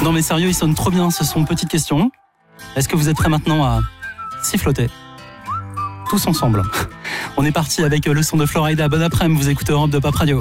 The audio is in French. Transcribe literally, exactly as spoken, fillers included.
Non mais sérieux, ils sonnent trop bien, ce sont petites questions. Est-ce que vous êtes prêts maintenant à siffloter ? Tous ensemble. On est parti avec le son de Florida. Bon après-midi, vous écoutez Europe de Pop Radio.